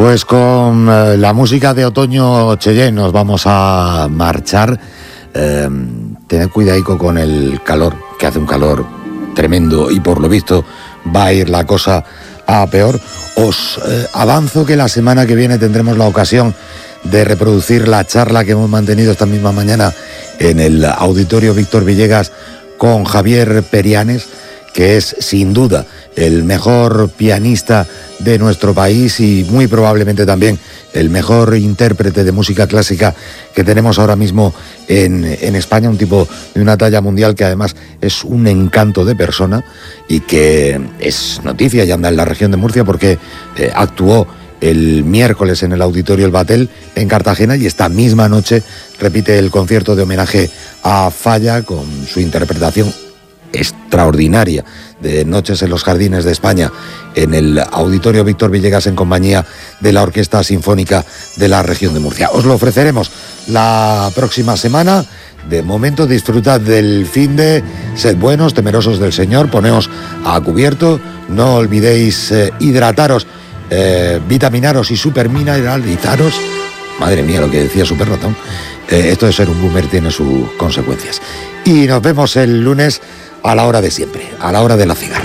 Pues con la música de Otoño Cheyenne nos vamos a marchar. Tened cuidadico con el calor, que hace un calor tremendo y por lo visto va a ir la cosa a peor. Os avanzo que la semana que viene tendremos la ocasión de reproducir la charla que hemos mantenido esta misma mañana en el Auditorio Víctor Villegas con Javier Perianes, que es sin duda el mejor pianista de nuestro país y muy probablemente también el mejor intérprete de música clásica que tenemos ahora mismo en España, un tipo de una talla mundial que además es un encanto de persona y que es noticia y anda en la región de Murcia porque actuó el miércoles en el Auditorio El Batel en Cartagena y esta misma noche repite el concierto de homenaje a Falla con su interpretación extraordinaria de Noches en los Jardines de España en el Auditorio Víctor Villegas en compañía de la Orquesta Sinfónica de la región de Murcia. Os lo ofreceremos la próxima semana. De momento disfrutad del finde, sed buenos, temerosos del Señor, poneos a cubierto, no olvidéis hidrataros, vitaminaros y supermineralizaros. Madre mía, lo que decía Super Ratón. Esto de ser un boomer tiene sus consecuencias. Y nos vemos el lunes a la hora de siempre, a la hora de la cigarra.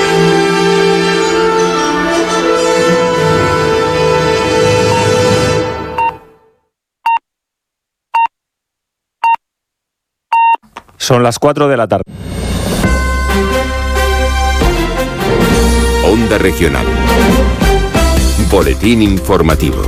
Son las 4 de la tarde. Onda Regional. Boletín informativo.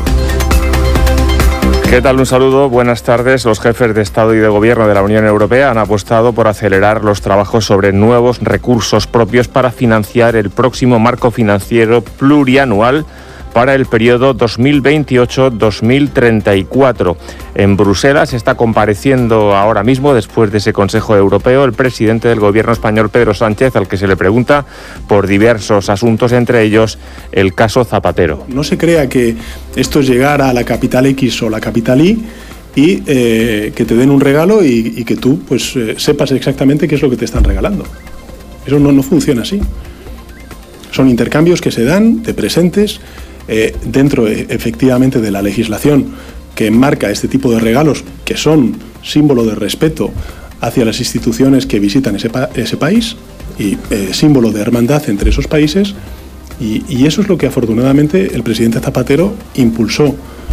¿Qué tal? Un saludo, buenas tardes. Los jefes de Estado y de Gobierno de la Unión Europea han apostado por acelerar los trabajos sobre nuevos recursos propios para financiar el próximo marco financiero plurianual para el periodo 2028-2034. En Bruselas está compareciendo ahora mismo, después de ese Consejo Europeo, el presidente del Gobierno español, Pedro Sánchez, al que se le pregunta por diversos asuntos, entre ellos el caso Zapatero. No se crea que esto es llegar a la capital X o la capital Y y que te den un regalo y que tú pues sepas exactamente qué es lo que te están regalando. Eso no funciona así. Son intercambios que se dan de presentes dentro efectivamente de la legislación que enmarca este tipo de regalos que son símbolo de respeto hacia las instituciones que visitan ese país y símbolo de hermandad entre esos países y eso es lo que afortunadamente el presidente Zapatero impulsó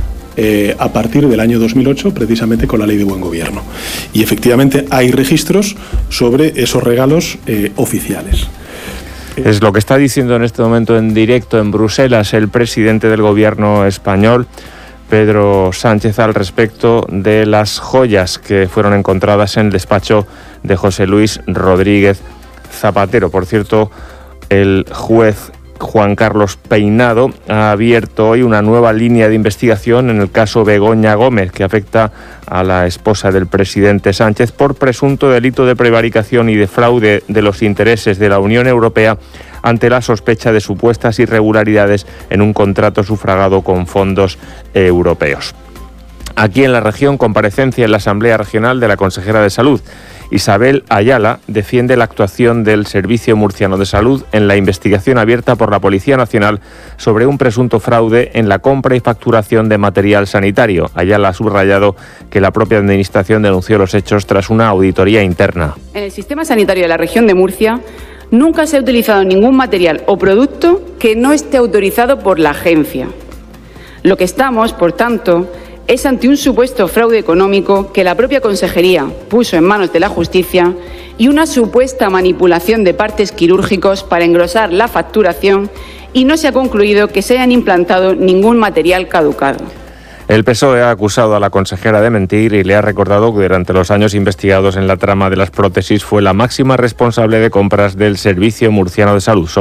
a partir del año 2008 precisamente con la Ley de Buen Gobierno y efectivamente hay registros sobre esos regalos oficiales. Es lo que está diciendo en este momento en directo en Bruselas el presidente del Gobierno español, Pedro Sánchez, al respecto de las joyas que fueron encontradas en el despacho de José Luis Rodríguez Zapatero. Por cierto, el juez Juan Carlos Peinado ha abierto hoy una nueva línea de investigación en el caso Begoña Gómez, que afecta a la esposa del presidente Sánchez por presunto delito de prevaricación y de fraude de los intereses de la Unión Europea ante la sospecha de supuestas irregularidades en un contrato sufragado con fondos europeos. Aquí en la región, comparecencia en la Asamblea Regional de la consejera de Salud. Isabel Ayala defiende la actuación del Servicio Murciano de Salud en la investigación abierta por la Policía Nacional sobre un presunto fraude en la compra y facturación de material sanitario. Ayala ha subrayado que la propia Administración denunció los hechos tras una auditoría interna. En el sistema sanitario de la región de Murcia nunca se ha utilizado ningún material o producto que no esté autorizado por la agencia. Lo que estamos, por tanto, es ante un supuesto fraude económico que la propia Consejería puso en manos de la Justicia y una supuesta manipulación de partes quirúrgicos para engrosar la facturación y no se ha concluido que se hayan implantado ningún material caducado. El PSOE ha acusado a la consejera de mentir y le ha recordado que durante los años investigados en la trama de las prótesis fue la máxima responsable de compras del Servicio Murciano de Salud.